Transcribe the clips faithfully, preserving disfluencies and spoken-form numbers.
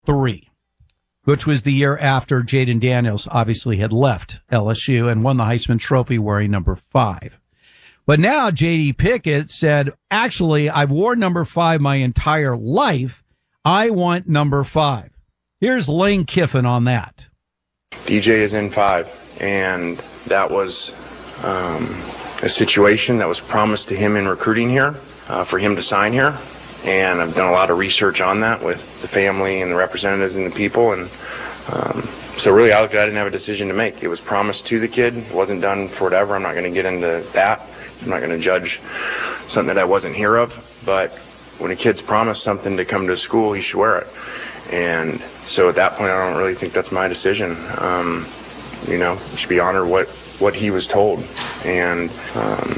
three, which was the year after Jaden Daniels obviously had left L S U and won the Heisman Trophy wearing number five. But now J D Pickett said, actually, I've worn number five my entire life. I want number five. Here's Lane Kiffin on that. D J is in five, and that was um, a situation that was promised to him in recruiting here uh, for him to sign here. And I've done a lot of research on that with the family and the representatives and the people. And um, so really, I looked at it, I didn't have a decision to make. It was promised to the kid. It wasn't done for whatever. I'm not going to get into that. I'm not going to judge something that I wasn't here of. But when a kid's promised something to come to school, he should wear it. And so at that point, I don't really think that's my decision. Um, you know, you should be honored what, what he was told. And um,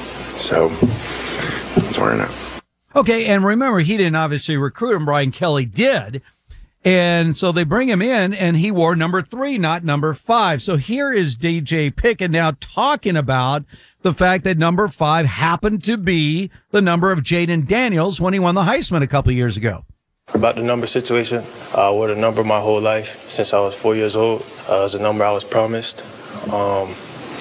so that's where I'm at. Okay, and remember, he didn't obviously recruit him. Brian Kelly did. And so they bring him in, and he wore number three, not number five. So here is D J Pickett now talking about the fact that number five happened to be the number of Jaden Daniels when he won the Heisman a couple of years ago. About the number situation, I wore the number my whole life since I was four years old. Uh, it was a number I was promised. Um,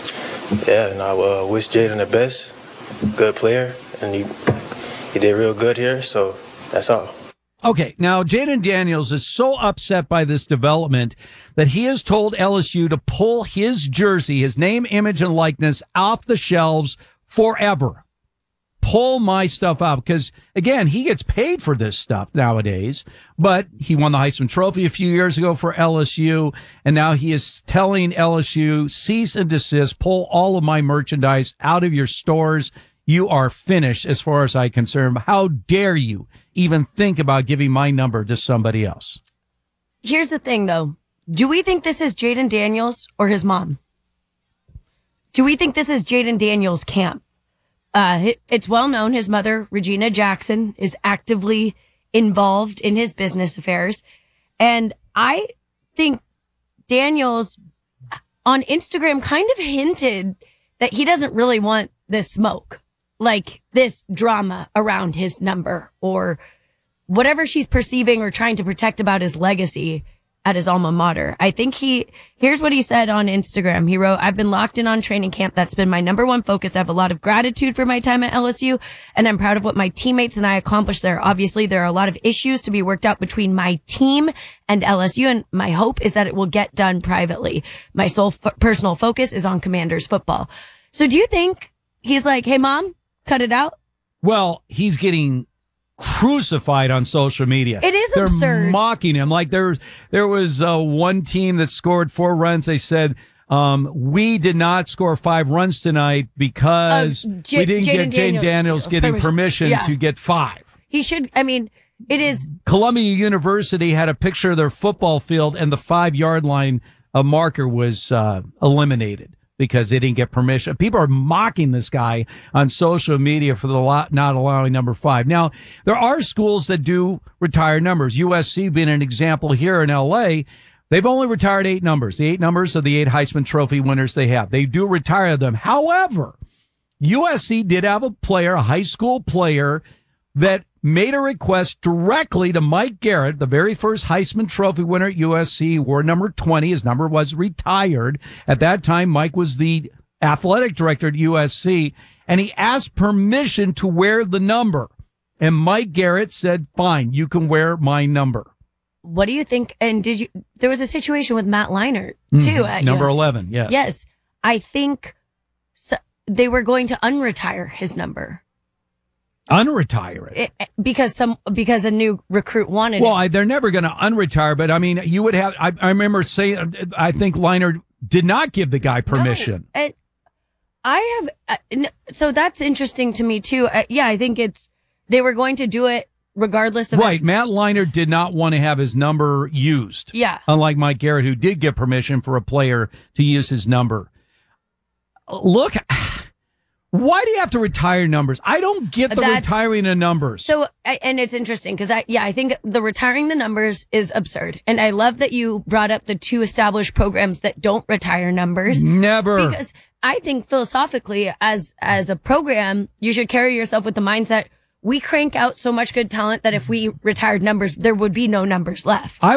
yeah, and I uh, wish Jaden the best. Good player, and he he did real good here, so that's all. Okay, now Jaden Daniels is so upset by this development that he has told L S U to pull his jersey, his name, image, and likeness off the shelves forever. Pull my stuff out, because, again, he gets paid for this stuff nowadays, but he won the Heisman Trophy a few years ago for L S U, and now he is telling L S U, cease and desist, pull all of my merchandise out of your stores. You are finished as far as I'm concerned. How dare you even think about giving my number to somebody else? Here's the thing, though. Do we think this is Jaden Daniels or his mom? Do we think this is Jaden Daniels' camp? Uh, it, it's well known his mother, Regina Jackson, is actively involved in his business affairs. And I think Daniels on Instagram kind of hinted that he doesn't really want this smoke, like this drama around his number or whatever she's perceiving or trying to protect about his legacy at his alma mater. I think he, here's what he said on Instagram. He wrote, I've been locked in on training camp. That's been my number one focus. I have a lot of gratitude for my time at L S U, and I'm proud of what my teammates and I accomplished there. Obviously, there are a lot of issues to be worked out between my team and L S U, and my hope is that it will get done privately. My sole f- personal focus is on Commanders football. So do you think he's like, hey, mom, cut it out? Well, he's getting crucified on social media. It is They're absurd. mocking him. Like there, there was uh, one team that scored four runs. They said, um, we did not score five runs tonight because uh, J- we didn't Jaden get Jane Daniel- Daniels getting permission, permission yeah. to get five. He should, I mean, it is. Columbia University had a picture of their football field, and the five yard line uh, marker was uh, eliminated because they didn't get permission. People are mocking this guy on social media for the lot not allowing number five. Now, there are schools that do retire numbers. U S C being an example here in L A, they've only retired eight numbers. The eight numbers of the eight Heisman Trophy winners they have. They do retire them. However, U S C did have a player, a high school player, that made a request directly to Mike Garrett, the very first Heisman Trophy winner at U S C, wore number twenty. His number was retired. At that time, Mike was the athletic director at U S C, and he asked permission to wear the number. And Mike Garrett said, fine, you can wear my number. What do you think? And did you, there was a situation with Matt Leinart, too. Mm-hmm. At Number U S C. eleven, yeah. Yes. I think so, they were going to unretire his number. Unretire it. It, because some because a new recruit wanted Well, it. I, they're never going to unretire, but I mean, you would have. I, I remember saying, I think Leinart did not give the guy permission. No, and I have. Uh, n- so that's interesting to me too. Uh, yeah, I think it's they were going to do it regardless of Right, it. Matt Leinart did not want to have his number used. Yeah, Unlike Mike Garrett, who did get permission for a player to use his number. Look. Why do you have to retire numbers? I don't get the That's, retiring of numbers. So, and it's interesting because I, yeah, I think the retiring the numbers is absurd. And I love that you brought up the two established programs that don't retire numbers. Never. Because I think philosophically, as, as a program, you should carry yourself with the mindset, we crank out so much good talent that if we retired numbers, there would be no numbers left. I